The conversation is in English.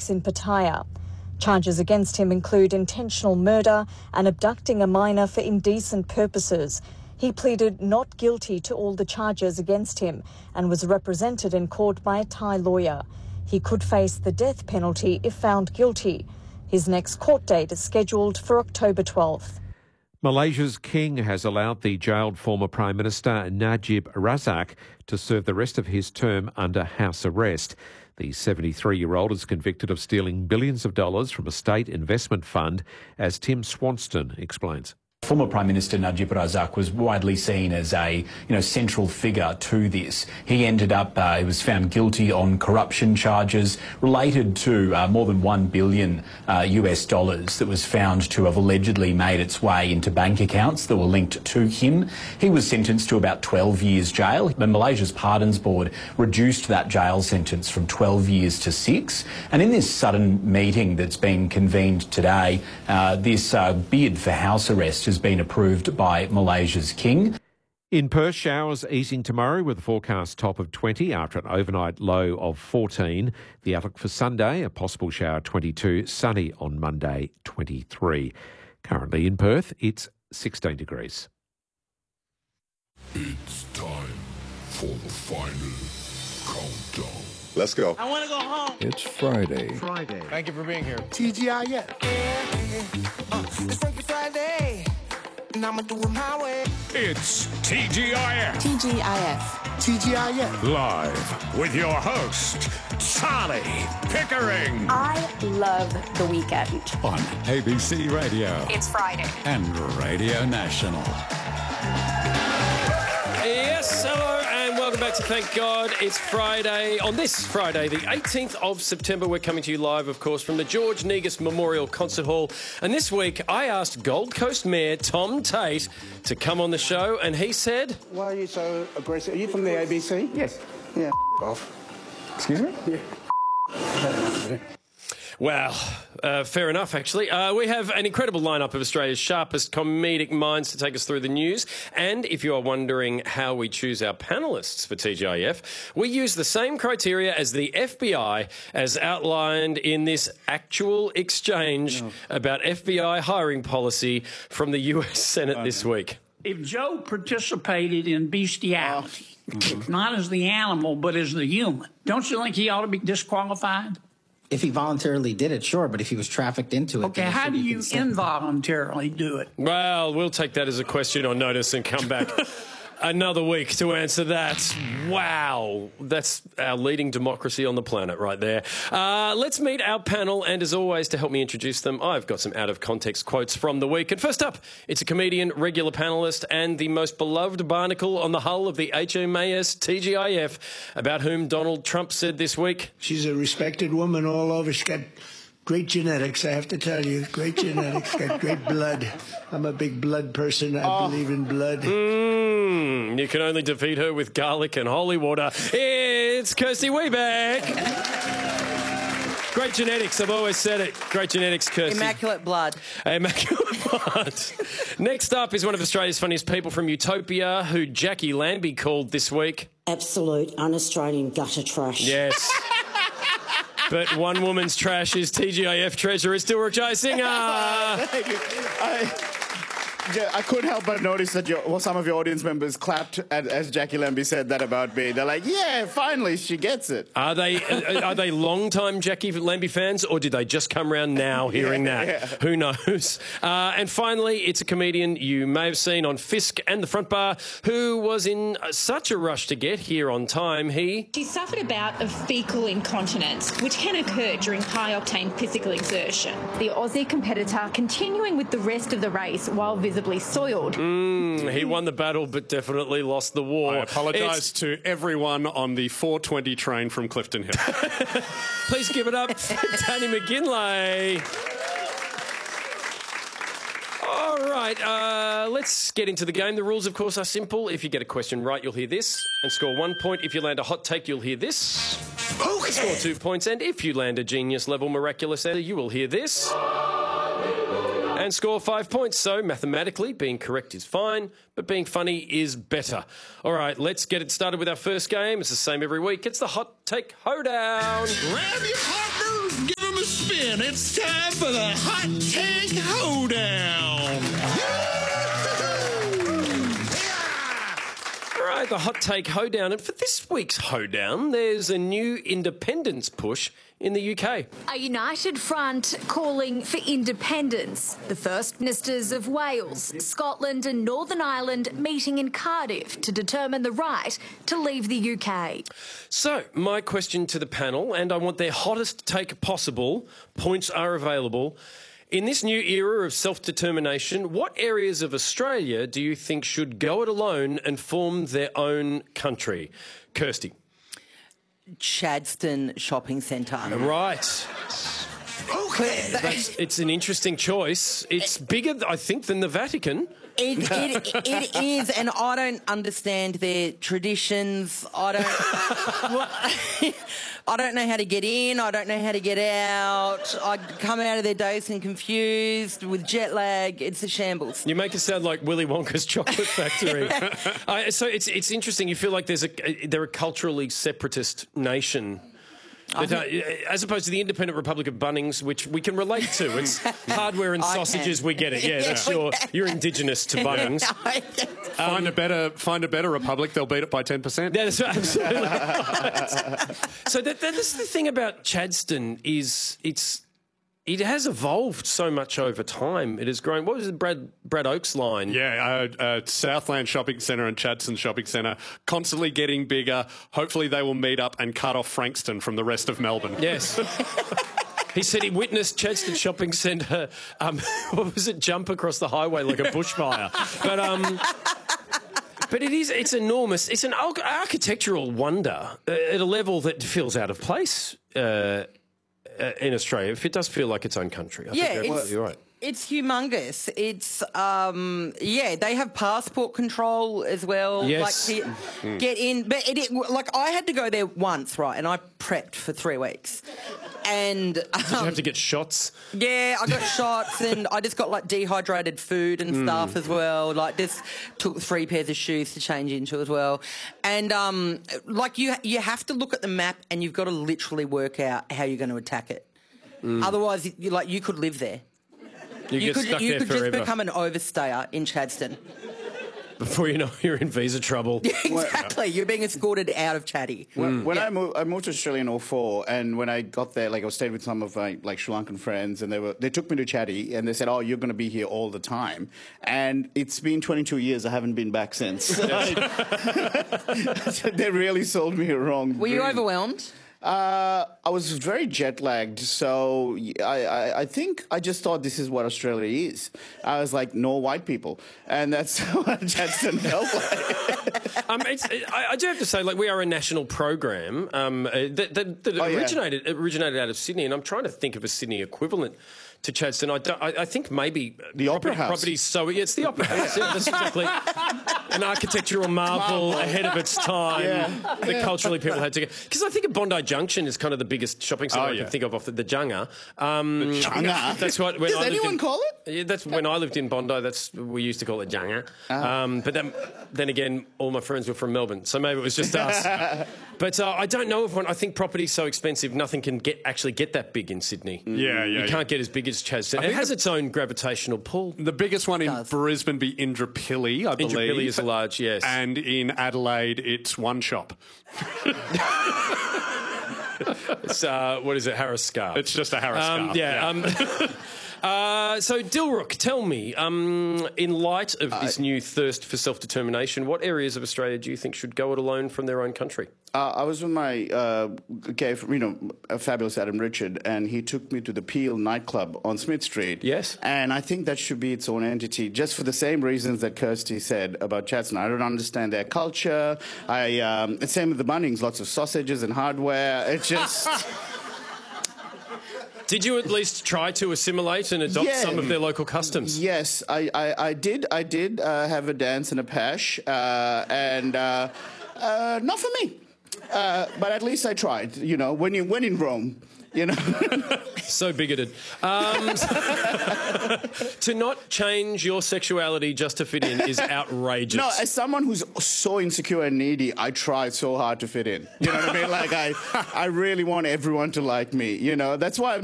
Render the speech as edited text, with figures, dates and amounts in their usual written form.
in Pattaya. Charges against him include intentional murder and abducting a minor for indecent purposes. He pleaded not guilty to all the charges against him and was represented in court by a Thai lawyer. He could face the death penalty if found guilty. His next court date is scheduled for October 12th. Malaysia's king has allowed the jailed former Prime Minister Najib Razak to serve the rest of his term under house arrest. The 73-year-old is convicted of stealing billions of dollars from a state investment fund, as Tim Swanston explains. Former Prime Minister Najib Razak was widely seen as a central figure to this. He ended up, he was found guilty on corruption charges related to more than $1 billion US dollars that was found to have allegedly made its way into bank accounts that were linked to him. He was sentenced to about 12 years jail. But Malaysia's Pardons Board reduced that jail sentence from 12 years to 6. And in this sudden meeting that's been convened today, this bid for house arrest has been approved by Malaysia's king. In Perth, showers easing tomorrow with a forecast top of 20 after an overnight low of 14. The outlook for Sunday, a possible shower 22, sunny on Monday 23. Currently in Perth, it's 16 degrees. It's time for the final countdown. Let's go. I want to go home. It's Friday. Thank you for being here. TGIF. It's Funky Friday, and I'ma do it my way. It's TGIF. TGIF. TGIF. Live with your host, Charlie Pickering. I love the weekend. On ABC Radio It's Friday. and Radio National. Yes, hello and welcome back to Thank God It's Friday. On this Friday, the 18th of September, we're coming to you live, of course, from the George Negus Memorial Concert Hall. And this week, I asked Gold Coast Mayor Tom Tate to come on the show, and he said... Why are you so aggressive? Are you from the ABC? Yes. Yeah, off. Excuse me? Yeah. Well, fair enough, actually. We have an incredible lineup of Australia's sharpest comedic minds to take us through the news. And if you are wondering how we choose our panellists for TGIF, we use the same criteria as the FBI, as outlined in this actual exchange about FBI hiring policy from the US Senate this week. If Joe participated in bestiality, not as the animal, but as the human, don't you think he ought to be disqualified? If he voluntarily did it, sure, but if he was trafficked into it... Okay, how do you involuntarily do it? Well, we'll take that as a question on notice and come back another week to answer that. Wow, that's our leading democracy on the planet right there. Let's meet our panel, and as always, to help me introduce them, I've got some out-of-context quotes from the week. And first up, it's a comedian, regular panellist, and the most beloved barnacle on the hull of the HMAS TGIF, about whom Donald Trump said this week... She's a respected woman all over. She's got great genetics, I have to tell you. Great genetics, got great blood. I'm a big blood person. I believe in blood. You can only defeat her with garlic and holy water. It's Kirsty Wiebeck. Great genetics, I've always said it. Great genetics, Kirsty. Immaculate blood. Immaculate blood. Next up is one of Australia's funniest people from Utopia, who Jackie Lambie called this week... absolute un-Australian gutter trash. Yes. But one woman's trash is TGIF treasurer Dilruk Jayasinha. Thank you. I couldn't help but notice that some of your audience members clapped as Jackie Lambie said that about me. They're like, yeah, finally she gets it. Are they long-time Jackie Lambie fans, or did they just come around now hearing that? Yeah. Who knows? And finally, it's a comedian you may have seen on Fisk and the Front Bar, who was in such a rush to get here on time, She suffered a bout of fecal incontinence, which can occur during high-octane physical exertion. The Aussie competitor continuing with the rest of the race while visibly soiled. He won the battle but definitely lost the war. I apologise to everyone on the 4:20 train from Clifton Hill. Please give it up for Danny McGinlay. All right, let's get into the game. The rules, of course, are simple. If you get a question right, you'll hear this and score 1 point. If you land a hot take, you'll hear this. Okay. Score 2 points. And if you land a genius-level miraculous answer, you will hear this and score 5 points. So mathematically, being correct is fine, but being funny is better. All right, let's get it started with our first game. It's the same every week. It's the Hot Take Hoedown. Grab your partners, give them in. It's time for the Hot Take Hoedown. All right, the Hot Take Hoedown. And for this week's Hoedown, there's a new independence push in the UK. A united front calling for independence. The First Ministers of Wales, Scotland and Northern Ireland meeting in Cardiff to determine the right to leave the UK. So, my question to the panel, and I want their hottest take possible, points are available. In this new era of self-determination, what areas of Australia do you think should go it alone and form their own country? Kirsty. Chadstone Shopping Centre. Right. It's an interesting choice. It's bigger, I think, than the Vatican. It is, and I don't understand their traditions. I don't know how to get in. I don't know how to get out. I come out of their days and confused with jet lag. It's a shambles. You make it sound like Willy Wonka's chocolate factory. So it's interesting. You feel like they're a culturally separatist nation. As opposed to the Independent Republic of Bunnings, which we can relate to. It's hardware and sausages, we get it. Yeah, that's you're indigenous to Bunnings. Find a better republic, they'll beat it by 10%. Yeah, that's right, absolutely. So that's the thing about Chadstone is it has evolved so much over time. It has grown. What was the Brad Oakes line? Yeah, Southland Shopping Centre and Chadstone Shopping Centre constantly getting bigger. Hopefully they will meet up and cut off Frankston from the rest of Melbourne. Yes. He said he witnessed Chadstone Shopping Centre, what was it, jump across the highway like a bushfire. But it's enormous. It's an architectural wonder at a level that feels out of place in Australia. If it does feel like its own country. I think you're right. It's humongous. It's, they have passport control as well. Yes. Like, get in. But I had to go there once, right, and I prepped for 3 weeks. And did you have to get shots? Yeah, I got shots, and I just got like dehydrated food and stuff as well. Like, just took 3 pairs of shoes to change into as well. And you have to look at the map, and you've got to literally work out how you're going to attack it. Otherwise, you could live there. You could just become an overstayer in Chadstone. Before you know, you're in visa trouble. Yeah, exactly. You're being escorted out of Chaddy. When I moved to Australia in 2004, and when I got there, I was staying with some of my Sri Lankan friends, and they took me to Chaddy, and they said, "Oh, you're going to be here all the time." And it's been 22 years. I haven't been back since. They really sold me a wrong. Were you overwhelmed? I was very jet lagged, so I think I just thought this is what Australia is. I was like, no white people, and that's what Chadstone felt like. I do have to say, we are a national program that originated out of Sydney, and I'm trying to think of a Sydney equivalent to Chadstone. I think maybe the Opera House. Properties. So it's the Opera House. Yeah, that's exactly an architectural marvel ahead of its time. That culturally people had to get. Because I think of Bondi Junction is kind of the biggest shopping centre I can think of off the Junga. The Junga. That's what. Does anyone call it? Yeah, that's when I lived in Bondi. We used to call it Junga. But then again, all my friends were from Melbourne, so maybe it was just us. But I don't know if I think property's so expensive, nothing can actually get that big in Sydney. You can't get as big as Chadstone. It has its own gravitational pull. The biggest one in Brisbane be Indooroopilly, I believe. Indooroopilly is large, yes. And in Adelaide, it's one shop. It's, what is it, Harris Scarf? It's just a Harris Scarf. So, Dilruk, tell me, in light of this new thirst for self-determination, what areas of Australia do you think should go it alone from their own country? I was with my a fabulous Adam Richard, and he took me to the Peel nightclub on Smith Street. Yes. And I think that should be its own entity, just for the same reasons that Kirsty said about Chadstone. I don't understand their culture. Same with the Bunnings, lots of sausages and hardware. It's just... Did you at least try to assimilate and adopt some of their local customs? Yes, I did. I did have a dance and a pash, and not for me. But at least I tried. You know, when in Rome. You know, so bigoted. To not change your sexuality just to fit in is outrageous. No, as someone who's so insecure and needy, I tried so hard to fit in. You know what I mean? I really want everyone to like me. You know, that's why I'm